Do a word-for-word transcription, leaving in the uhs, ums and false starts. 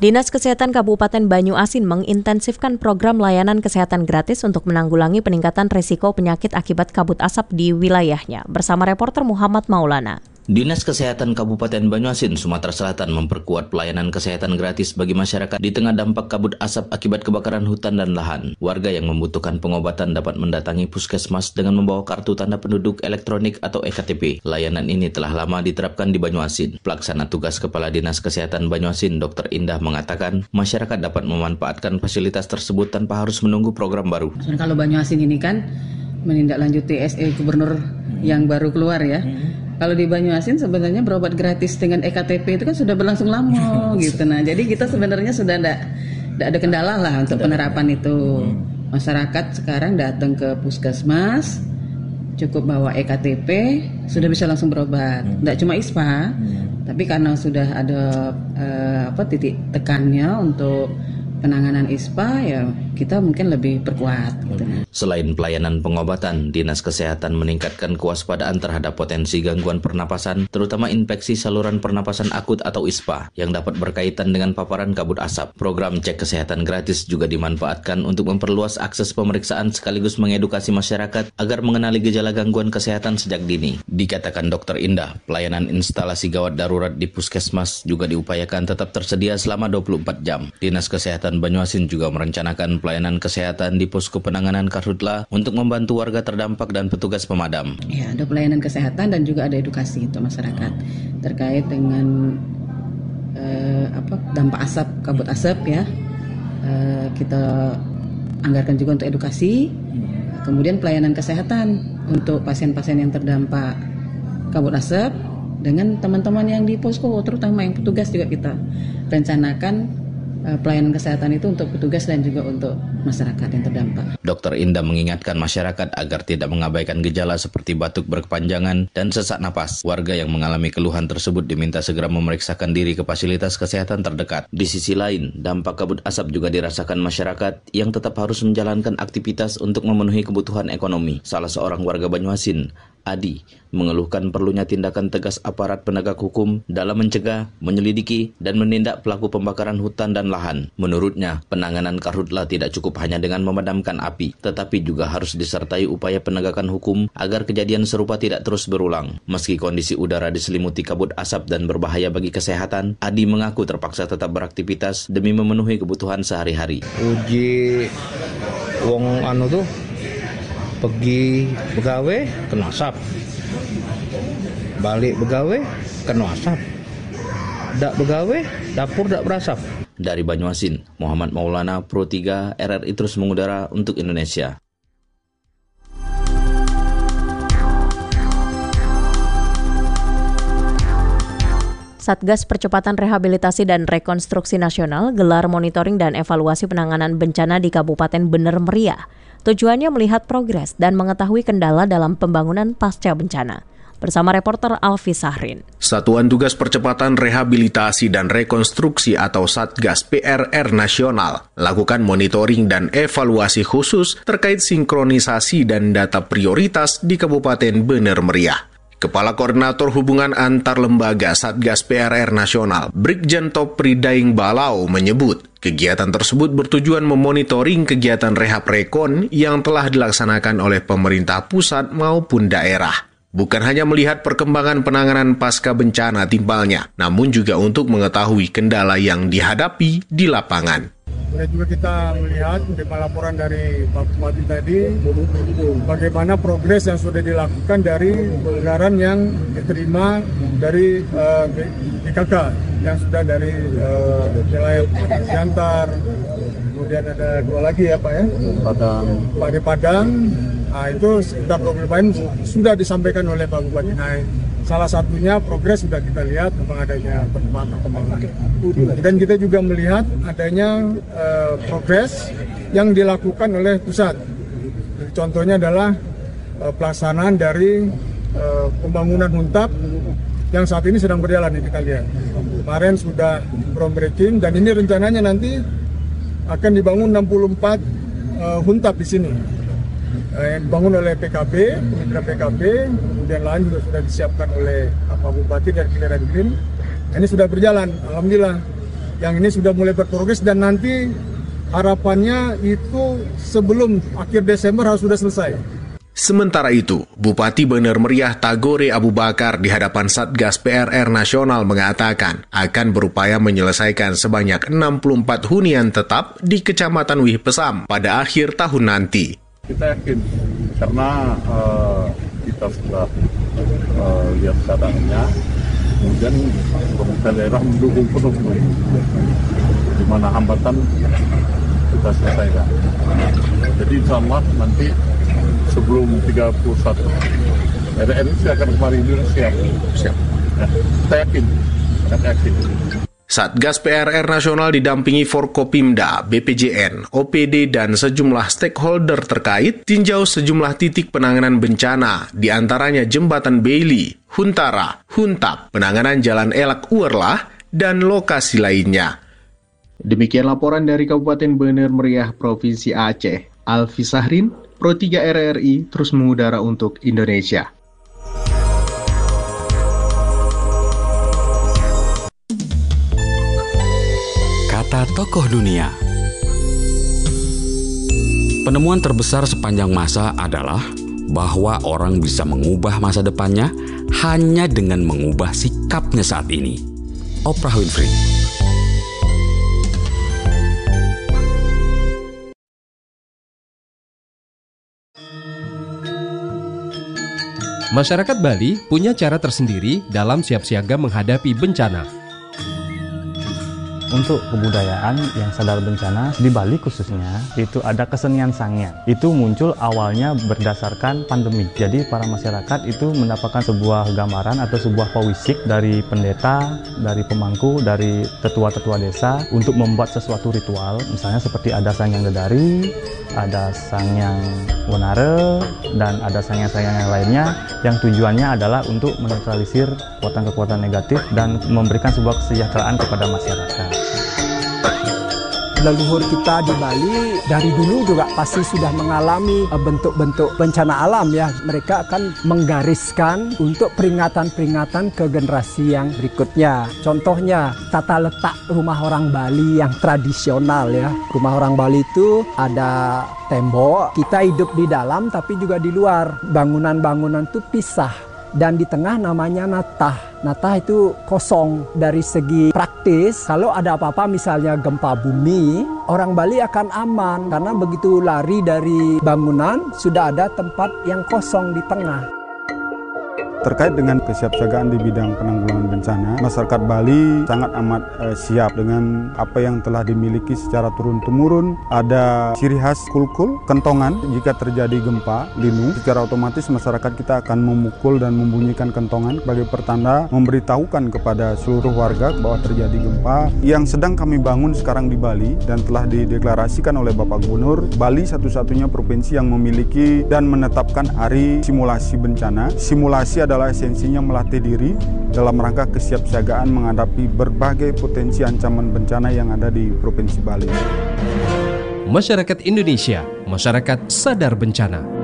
Dinas Kesehatan Kabupaten Banyuasin mengintensifkan program layanan kesehatan gratis untuk menanggulangi peningkatan risiko penyakit akibat kabut asap di wilayahnya. Bersama reporter Muhammad Maulana. Dinas Kesehatan Kabupaten Banyuasin, Sumatera Selatan memperkuat pelayanan kesehatan gratis bagi masyarakat di tengah dampak kabut asap akibat kebakaran hutan dan lahan. Warga yang membutuhkan pengobatan dapat mendatangi puskesmas dengan membawa kartu tanda penduduk elektronik atau E K T P. Layanan ini telah lama diterapkan di Banyuasin. Pelaksana tugas Kepala Dinas Kesehatan Banyuasin, Dokter Indah mengatakan, masyarakat dapat memanfaatkan fasilitas tersebut tanpa harus menunggu program baru. Kalau Banyuasin ini kan menindaklanjuti S E Gubernur yang baru keluar ya. Kalau di Banyuasin sebenarnya berobat gratis dengan E K T P itu kan sudah berlangsung lama gitu. Nah, jadi kita sebenarnya sudah tidak ada kendala lah untuk penerapan itu. Masyarakat sekarang datang ke puskesmas, cukup bawa E K T P, sudah bisa langsung berobat. Tidak cuma I S P A, tapi karena sudah ada uh, apa titik tekannya untuk penanganan I S P A, ya kita mungkin lebih perkuat. Gitu. Selain pelayanan pengobatan, Dinas Kesehatan meningkatkan kewaspadaan terhadap potensi gangguan pernapasan, terutama infeksi saluran pernapasan akut atau I S P A, yang dapat berkaitan dengan paparan kabut asap. Program cek kesehatan gratis juga dimanfaatkan untuk memperluas akses pemeriksaan sekaligus mengedukasi masyarakat agar mengenali gejala gangguan kesehatan sejak dini. Dikatakan Dokter Indah, pelayanan instalasi gawat darurat di puskesmas juga diupayakan tetap tersedia selama dua puluh empat jam. Dinas Kesehatan Banyuasin juga merencanakan pelayanan kesehatan di posko penanganan karhutla untuk membantu warga terdampak dan petugas pemadam. Ya, ada pelayanan kesehatan dan juga ada edukasi untuk masyarakat terkait dengan eh, apa dampak asap, kabut asap ya. Eh, kita anggarkan juga untuk edukasi. Kemudian pelayanan kesehatan untuk pasien-pasien yang terdampak kabut asap dengan teman-teman yang di posko, terutama yang petugas juga kita rencanakan pelayanan kesehatan itu untuk petugas dan juga untuk masyarakat yang terdampak. Dokter Indah mengingatkan masyarakat agar tidak mengabaikan gejala seperti batuk berkepanjangan dan sesak napas. Warga yang mengalami keluhan tersebut diminta segera memeriksakan diri ke fasilitas kesehatan terdekat. Di sisi lain, dampak kabut asap juga dirasakan masyarakat yang tetap harus menjalankan aktivitas untuk memenuhi kebutuhan ekonomi. Salah seorang warga Banyuasin, Adi, mengeluhkan perlunya tindakan tegas aparat penegak hukum dalam mencegah, menyelidiki, dan menindak pelaku pembakaran hutan dan lahan. Menurutnya, penanganan karhutla tidak cukup hanya dengan memadamkan api, tetapi juga harus disertai upaya penegakan hukum agar kejadian serupa tidak terus berulang. Meski kondisi udara diselimuti kabut asap dan berbahaya bagi kesehatan, Adi mengaku terpaksa tetap beraktivitas demi memenuhi kebutuhan sehari-hari. Uji wong anu tuh pergi begawe kena asap, balik begawe kena asap, dak begawe dapur dak berasap. Dari Banyuasin, Muhammad Maulana, Pro tiga R R I terus mengudara untuk Indonesia. Satgas Percepatan Rehabilitasi dan Rekonstruksi Nasional gelar monitoring dan evaluasi penanganan bencana di Kabupaten Bener Meriah. Tujuannya melihat progres dan mengetahui kendala dalam pembangunan pasca bencana. Bersama reporter Alfi Sahrin. Satuan Tugas Percepatan Rehabilitasi dan Rekonstruksi atau Satgas P R R Nasional lakukan monitoring dan evaluasi khusus terkait sinkronisasi dan data prioritas di Kabupaten Bener Meriah. Kepala Koordinator Hubungan Antar Lembaga Satgas P R R Nasional, Brigjen Topri Daing Balau menyebut, kegiatan tersebut bertujuan memonitoring kegiatan rehab rekon yang telah dilaksanakan oleh pemerintah pusat maupun daerah. Bukan hanya melihat perkembangan penanganan pasca bencana timpalnya, namun juga untuk mengetahui kendala yang dihadapi di lapangan. Kemudian juga kita melihat dari laporan dari Pak Bupati tadi bagaimana progres yang sudah dilakukan dari anggaran yang diterima dari uh, B K K yang sudah dari uh, wilayah Siantar, kemudian ada dua lagi ya Pak ya, Padang, Pak di Padang. Nah, itu sekitar dua puluh poin sudah disampaikan oleh Pak Bupati. Nah, salah satunya progres sudah kita lihat memang adanya perkembangan. Dan kita juga melihat adanya uh, progres yang dilakukan oleh pusat. Contohnya adalah uh, pelaksanaan dari uh, pembangunan Huntap yang saat ini sedang berjalan, ini kita lihat. Kemarin sudah groundbreaking dan ini rencananya nanti akan dibangun enam puluh empat uh, Huntap di sini. Yang dibangun oleh P K B, Mitra P K B, kemudian lain juga sudah disiapkan oleh Pak Bupati dan Kileran Green. Ini sudah berjalan, alhamdulillah. Yang ini sudah mulai berprogres dan nanti harapannya itu sebelum akhir Desember harus sudah selesai. Sementara itu, Bupati Bener Meriah Tagore Abu Bakar di hadapan Satgas P R R Nasional mengatakan akan berupaya menyelesaikan sebanyak enam puluh empat hunian tetap di Kecamatan Wih Pesam pada akhir tahun nanti. Kita yakin karena uh, kita sudah uh, lihat keadaannya, kemudian pemerintah daerah mendukung penuh, di mana hambatan kita selesaikan. Jadi insya Allah nanti sebelum tiga puluh satu R R ini akan kembali Indonesia. Siap. Ya, kita yakin, kita yakin. Satgas P R R Nasional didampingi Forkopimda, B P J N, O P D, dan sejumlah stakeholder terkait tinjau sejumlah titik penanganan bencana, di antaranya Jembatan Bailey, Huntara, Huntap, penanganan Jalan Elak Uerlah, dan lokasi lainnya. Demikian laporan dari Kabupaten Bener Meriah, Provinsi Aceh. Alfi Sahrin, Pro tiga R R I, terus mengudara untuk Indonesia. Kata tokoh dunia. Penemuan terbesar sepanjang masa adalah bahwa orang bisa mengubah masa depannya hanya dengan mengubah sikapnya saat ini. Oprah Winfrey. Masyarakat Bali punya cara tersendiri dalam siap siaga menghadapi bencana. Untuk kebudayaan yang sadar bencana, di Bali khususnya, itu ada kesenian sangyan. Itu muncul awalnya berdasarkan pandemi. Jadi para masyarakat itu mendapatkan sebuah gambaran atau sebuah pewisik dari pendeta, dari pemangku, dari tetua-tetua desa untuk membuat sesuatu ritual. Misalnya seperti ada sangyang dedari, ada sangyang wenare, dan ada sangyang-sangyang yang lainnya yang tujuannya adalah untuk menetralisir kekuatan-kekuatan negatif dan memberikan sebuah kesejahteraan kepada masyarakat. Leluhur kita di Bali dari dulu juga pasti sudah mengalami bentuk-bentuk bencana alam ya. Mereka akan menggariskan untuk peringatan-peringatan ke generasi yang berikutnya. Contohnya tata letak rumah orang Bali yang tradisional ya. Rumah orang Bali itu ada tembok, kita hidup di dalam tapi juga di luar. Bangunan-bangunan itu pisah. Dan di tengah namanya natah. Natah itu kosong. Dari segi praktis, kalau ada apa-apa misalnya gempa bumi, orang Bali akan aman. Karena begitu lari dari bangunan, sudah ada tempat yang kosong di tengah. Terkait dengan kesiapsiagaan di bidang penanggulangan bencana, masyarakat Bali sangat amat eh, siap dengan apa yang telah dimiliki secara turun-temurun. Ada ciri khas kulkul, kentongan. Jika terjadi gempa, linu, secara otomatis masyarakat kita akan memukul dan membunyikan kentongan sebagai pertanda memberitahukan kepada seluruh warga bahwa terjadi gempa. Yang sedang kami bangun sekarang di Bali dan telah dideklarasikan oleh Bapak Gubernur, Bali satu-satunya provinsi yang memiliki dan menetapkan hari simulasi bencana. Simulasi adalah adalah esensinya melatih diri dalam rangka kesiapsiagaan menghadapi berbagai potensi ancaman bencana yang ada di Provinsi Bali. Masyarakat Indonesia, masyarakat sadar bencana.